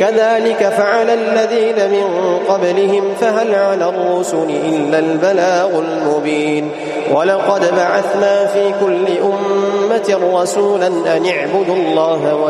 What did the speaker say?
كذلك فعل الذين من قبلهم فهل على الرسل إلا البلاغ المبين ولقد بعثنا في كل أمة رسولا أن اعبدوا الله